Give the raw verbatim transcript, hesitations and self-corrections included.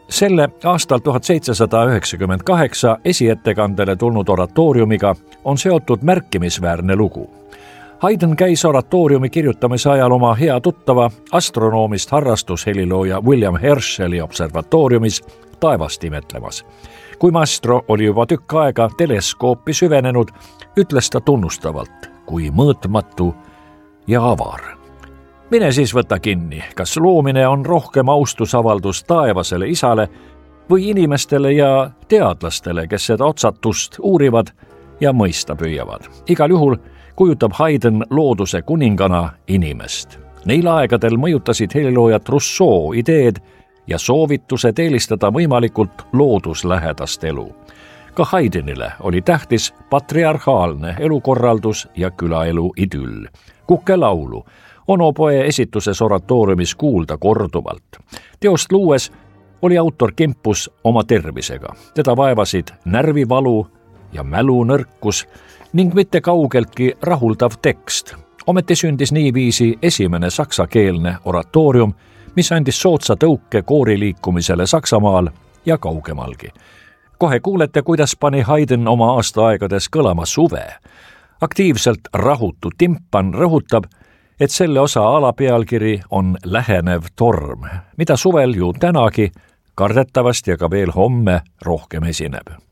Selle aastal tuhat seitsesada üheksakümmend kaheksa esiettekandele tulnud oratooriumiga on seotud märkimisväärne lugu. Haydn käis oratooriumi kirjutamise ajal oma hea tuttava astronoomist harrastushelilooja William Herscheli observatooriumis taevast imetlemas. Kui maestro oli juba tükk aega teleskoopi süvenenud, ütles ta tunnustavalt, kui mõõtmatu ja avar. Mine siis võta kinni, kas loomine on rohkem austusavaldus taevasele isale või inimestele ja teadlastele, kes seda otsatust uurivad ja mõista püüavad. Igal juhul kujutab Haydn looduse kuningana inimest. Neil aegadel mõjutasid heliloojat Rousseau ideed ja soovitused eelistada võimalikult looduslähedast elu. Ka Haydnile oli tähtis patriarhaalne elukorraldus ja külaelu idüll. Kukelaulu onopoe esituses oratooriumis kuulda korduvalt. Teost luues oli autor kimpus oma tervisega. Teda vaevasid närvivalu ja mälunõrkus ning mitte kaugeltki rahuldav tekst. Ometi sündis niiviisi esimene saksakeelne oratoorium, mis andis soodsa tõuke kooriliikumisele Saksamaal ja kaugemalgi. Kohe kuulete, kuidas pani Haydn oma aastaaegades kõlama suve. Aktiivselt rahutu timpan rõhutab, et selle osa alapealkiri on lähenev torm, mida suvel ju tänagi kardetavasti ja ka veel homme rohkem esineb.